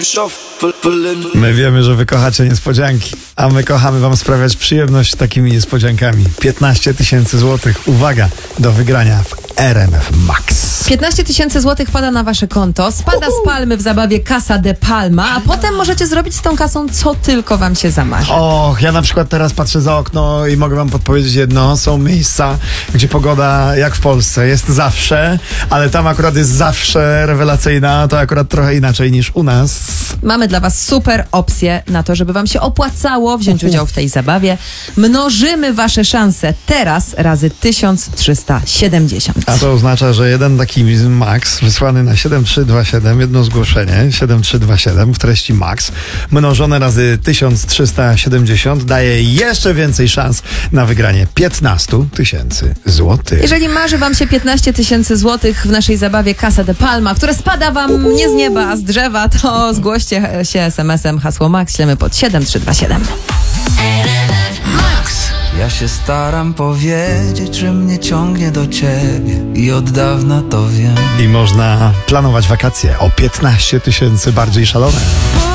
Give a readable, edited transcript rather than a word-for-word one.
My wiemy, że wy kochacie niespodzianki, a my kochamy wam sprawiać przyjemność takimi niespodziankami. 15 000 złotych, uwaga, do wygrania w RMF Max. 15 000 złotych pada na wasze konto, spada z palmy w zabawie Casa de Palma, a potem możecie zrobić z tą kasą co tylko wam się zamarzy. Och, ja na przykład teraz patrzę za okno i mogę wam podpowiedzieć jedno. Są miejsca, gdzie pogoda, jak w Polsce, jest zawsze, ale tam akurat jest zawsze rewelacyjna, to akurat trochę inaczej niż u nas. Mamy dla was super opcję na to, żeby wam się opłacało wziąć udział w tej zabawie. Mnożymy wasze szanse teraz razy 1370. A to oznacza, że jeden taki max wysłany na 7327, jedno zgłoszenie 7327 w treści max mnożone razy 1370 daje jeszcze więcej szans na wygranie 15 000 złotych. Jeżeli marzy wam się 15 000 złotych w naszej zabawie Casa de Palma, które spada wam nie z nieba, a z drzewa, to zgłoście się SMS-em hasło MAX, ślemy pod 7327. Ja się staram powiedzieć, że mnie ciągnie do ciebie i od dawna to wiem. I można planować wakacje o 15 000 bardziej szalone.